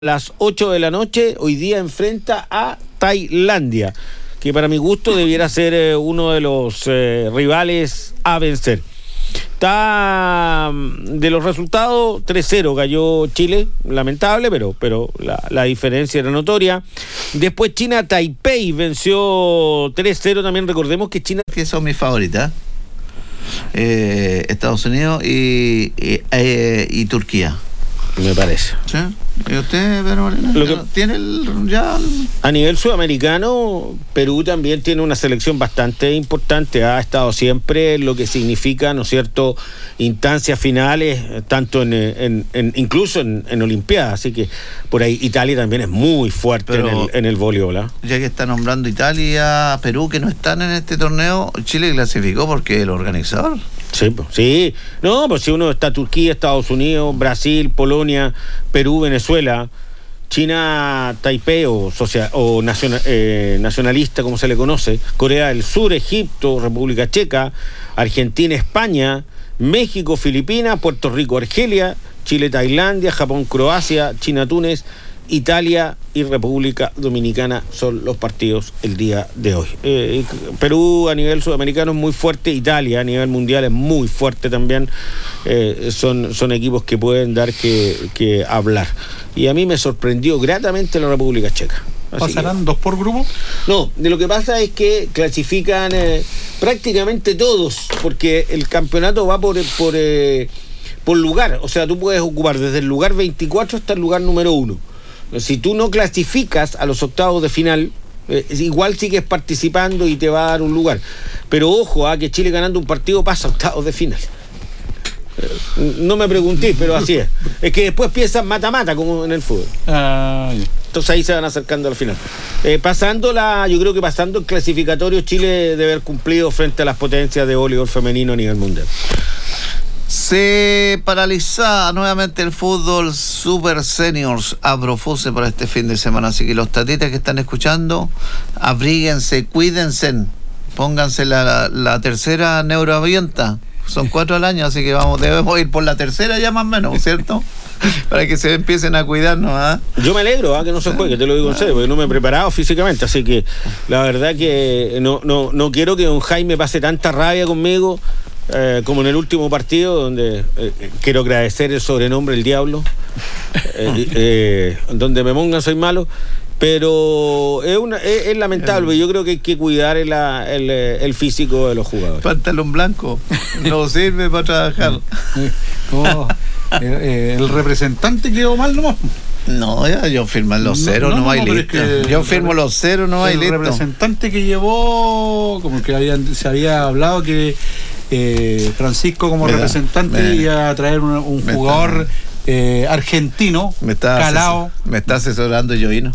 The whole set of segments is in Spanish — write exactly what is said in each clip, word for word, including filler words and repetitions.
Las ocho de la noche, hoy día enfrenta a Tailandia, que para mi gusto debiera ser eh, uno de los eh, rivales a vencer. Está de los resultados tres cero, cayó Chile, lamentable, pero, pero la, la diferencia era notoria. Después China Taipei venció tres cero, también recordemos que China... Que son mis favoritas, eh, Estados Unidos y, y, eh, y Turquía. Me parece. ¿Sí? ¿Y usted, Pedro Molina? Lo que, ¿Tiene el, ya el... A nivel sudamericano, Perú también tiene una selección bastante importante. Ha estado siempre en lo que significa, ¿no es cierto?, instancias finales, tanto en, en, en incluso en, en Olimpiadas. Así que por ahí Italia también es muy fuerte. Pero en el, en el voleibol, ¿eh? Ya que está nombrando Italia, Perú, que no están en este torneo, Chile clasificó porque es el organizador. Sí, pues, sí. No, pues si uno está Turquía, Estados Unidos, Brasil, Polonia, Perú, Venezuela, China, Taipei o, social, o nacional, eh, nacionalista, como se le conoce, Corea del Sur, Egipto, República Checa, Argentina, España, México, Filipinas, Puerto Rico, Argelia, Chile, Tailandia, Japón, Croacia, China, Túnez, Italia y República Dominicana son los partidos el día de hoy. Eh, Perú a nivel sudamericano es muy fuerte, Italia a nivel mundial es muy fuerte también. Eh, son, son equipos que pueden dar que, que hablar. Y a mí me sorprendió gratamente la República Checa. Así ¿Pasarán que, dos por grupo? No, de lo que pasa es que clasifican eh, prácticamente todos, porque el campeonato va por... por eh, por lugar, o sea, tú puedes ocupar desde el lugar veinticuatro hasta el lugar número uno. Si tú no clasificas a los octavos de final, eh, igual sigues participando y te va a dar un lugar. Pero ojo, a que Chile ganando un partido pasa a octavos de final. Eh, no me pregunté, pero así es. Es que después piensan mata-mata, como en el fútbol. Ah, yeah. Entonces ahí se van acercando al final. Eh, pasando la, yo creo que pasando el clasificatorio, Chile debe haber cumplido frente a las potencias de voleibol femenino a nivel mundial. Se paraliza nuevamente el fútbol Super Seniors Abrofuse para este fin de semana, así que los tatitas que están escuchando, abríguense, cuídense, pónganse la, la, la tercera neuroavienta, son cuatro al año, así que vamos, debemos ir por la tercera ya más o menos, ¿cierto? Para que se empiecen a cuidarnos, ¿ah? ¿eh? Yo me alegro, ¿ah? Que no se juegue, te lo digo en serio, porque no me he preparado físicamente, así que la verdad que no, no, no quiero que don Jaime pase tanta rabia conmigo. Eh, como en el último partido, donde eh, quiero agradecer el sobrenombre El Diablo, eh, eh, donde me pongan soy malo, pero es, una, es, es lamentable. Yo creo que hay que cuidar el, el, el físico de los jugadores. Pantalón blanco no sirve para trabajar. Oh, eh, el representante quedó mal nomás. No, ya, yo firmo los ceros, no, no, no hay no, listo. Es yo firmo los ceros, no hay listo. El representante que llevó, como que habían, se había hablado que eh, Francisco como me representante da, iba a traer un, un jugador eh, argentino, me está calado. Asesor, me está asesorando Yoino.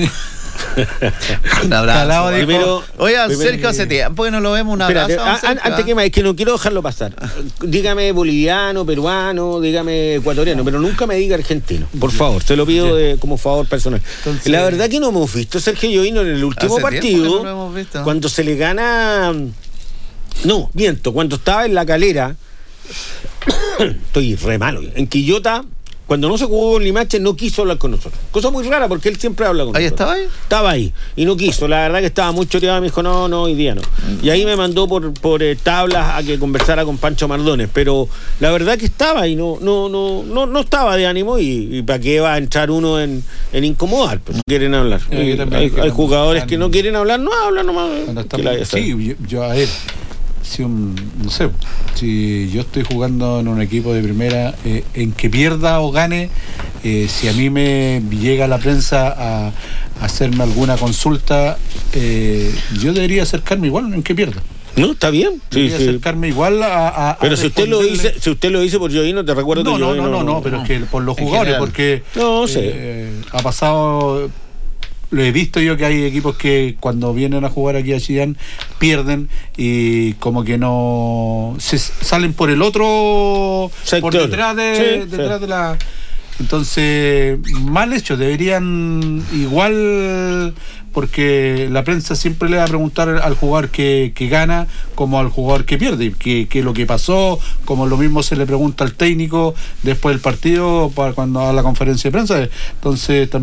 Un abrazo. Primero, Oye, primero, Sergio, hace tiempo que no lo vemos. Un abrazo. Espérate, a, antes que más, es que no quiero dejarlo pasar. Dígame boliviano, peruano, dígame ecuatoriano, pero nunca me diga argentino. Por favor, se lo pido de, como favor personal. Entonces, la verdad que no hemos visto Sergio Yoino en el último partido, no cuando se le gana. No, miento, cuando estaba en La Calera, estoy re malo, en Quillota. Cuando no se jugó con Limache no quiso hablar con nosotros. Cosa muy rara porque él siempre habla con ¿Ahí nosotros. ¿Ahí estaba ahí? Estaba ahí y no quiso. La verdad que estaba muy choreado. Me dijo, no, no, hoy día no. Y ahí me mandó por, por eh, tablas a que conversara con Pancho Mardones. Pero la verdad que estaba y no no no no, no estaba de ánimo. Y, y para qué va a entrar uno en, en incomodar. Pues no quieren hablar. Sí, hay, hay, hay jugadores están, que no quieren hablar, no hablan nomás. Están, sí, yo, yo a ver. Si un, no sé, si yo estoy jugando en un equipo de primera, eh, en que pierda o gane, eh, si a mí me llega la prensa a, a hacerme alguna consulta, eh, yo debería acercarme igual en que pierda. No, está bien. Debería sí, acercarme sí. igual a, a Pero a si usted lo dice, si usted lo dice por Yoino, te recuerdo no, que no, Yoino... No, no, no, no, pero es que por los jugadores, porque no sé. Eh, ha pasado... Lo he visto yo que hay equipos que cuando vienen a jugar aquí a Chillán pierden y como que no se salen por el otro sector. Por detrás de, sí, detrás sí. de la entonces mal hecho, deberían igual porque la prensa siempre le va a preguntar al jugador que, que gana como al jugador que pierde, que, que lo que pasó, como lo mismo se le pregunta al técnico después del partido para cuando a la conferencia de prensa. Entonces